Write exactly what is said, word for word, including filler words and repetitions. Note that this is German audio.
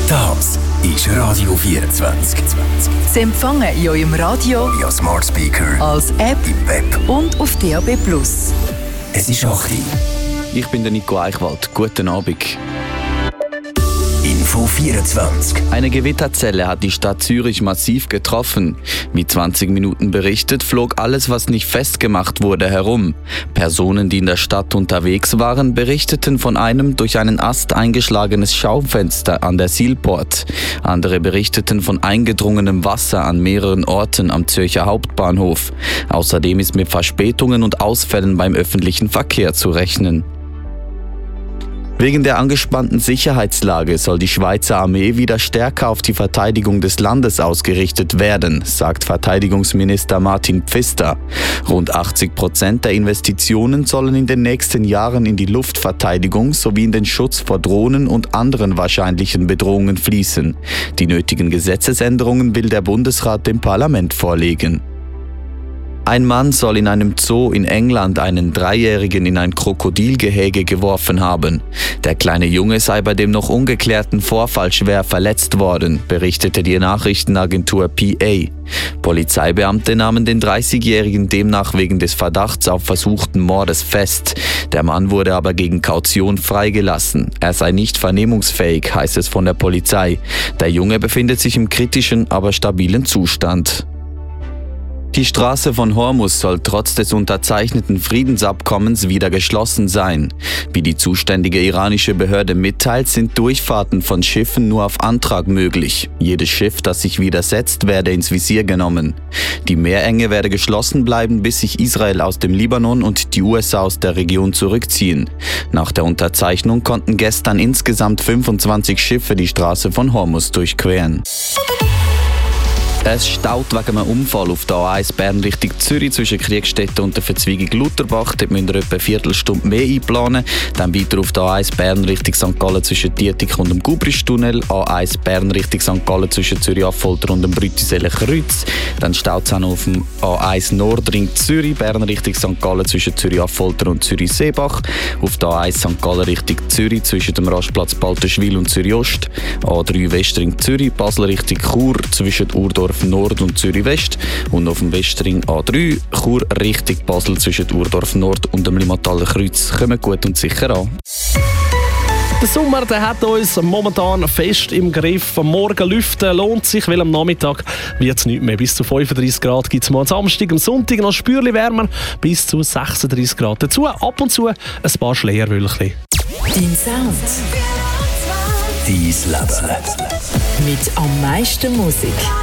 Das ist Radio vierundzwanzig. Sie empfangen in eurem Radio, via Smart Speaker, als App im Web und auf D A B plus. Es ist acht Uhr. Ich bin der Nico Eichwald. Guten Abend. Info vierundzwanzig. Eine Gewitterzelle hat die Stadt Zürich massiv getroffen. Wie zwanzig Minuten berichtet, flog alles, was nicht festgemacht wurde, herum. Personen, die in der Stadt unterwegs waren, berichteten von einem durch einen Ast eingeschlagenes Schaufenster an der Sielport. Andere berichteten von eingedrungenem Wasser an mehreren Orten am Zürcher Hauptbahnhof. Außerdem ist mit Verspätungen und Ausfällen beim öffentlichen Verkehr zu rechnen. Wegen der angespannten Sicherheitslage soll die Schweizer Armee wieder stärker auf die Verteidigung des Landes ausgerichtet werden, sagt Verteidigungsminister Martin Pfister. Rund achtzig Prozent der Investitionen sollen in den nächsten Jahren in die Luftverteidigung sowie in den Schutz vor Drohnen und anderen wahrscheinlichen Bedrohungen fließen. Die nötigen Gesetzesänderungen will der Bundesrat dem Parlament vorlegen. Ein Mann soll in einem Zoo in England einen Dreijährigen in ein Krokodilgehege geworfen haben. Der kleine Junge sei bei dem noch ungeklärten Vorfall schwer verletzt worden, berichtete die Nachrichtenagentur P A. Polizeibeamte nahmen den dreißigjährigen demnach wegen des Verdachts auf versuchten Mordes fest. Der Mann wurde aber gegen Kaution freigelassen. Er sei nicht vernehmungsfähig, heißt es von der Polizei. Der Junge befindet sich im kritischen, aber stabilen Zustand. Die Straße von Hormuz soll trotz des unterzeichneten Friedensabkommens wieder geschlossen sein. Wie die zuständige iranische Behörde mitteilt, sind Durchfahrten von Schiffen nur auf Antrag möglich. Jedes Schiff, das sich widersetzt, werde ins Visier genommen. Die Meerenge werde geschlossen bleiben, bis sich Israel aus dem Libanon und die U S A aus der Region zurückziehen. Nach der Unterzeichnung konnten gestern insgesamt fünfundzwanzig Schiffe die Straße von Hormuz durchqueren. Es staut wegen einem Unfall auf der A eins Bern Richtung Zürich zwischen Kriegstetten und der Verzweigung Lutherbach. Dort müssen wir etwa eine Viertelstunde mehr einplanen. Dann weiter auf der A eins Bern Richtung Sankt Gallen zwischen Dietik und dem Gubristunnel. A eins Bern Richtung Sankt Gallen zwischen Zürich-Affolter und dem Brütiseler Kreuz. Dann staut es auch noch auf dem A eins Nordring Zürich, Bern Richtung Sankt Gallen zwischen Zürich-Affolter und Zürich-Seebach. Auf der A eins Sankt Gallen Richtung Zürich zwischen dem Rastplatz Balterschwil und Zürich-Ost. A drei Westring Zürich, Basel Richtung Chur zwischen Urdorf Nord und Zürich West und auf dem Westring A drei Chur Richtung Basel zwischen Urdorf Nord und dem Limmataler Kreuz kommen gut und sicher an. Der Sommer der hat uns momentan fest im Griff. Am Morgen lüften lohnt sich, weil am Nachmittag wird es nicht mehr. Bis zu fünfunddreissig Grad gibt es mal am Samstag, am Sonntag noch spürlich wärmer, bis zu sechsunddreissig Grad. Dazu ab und zu ein paar Schleierwölkchen. Dein Sound. Dein Leben. Mit am meisten Musik.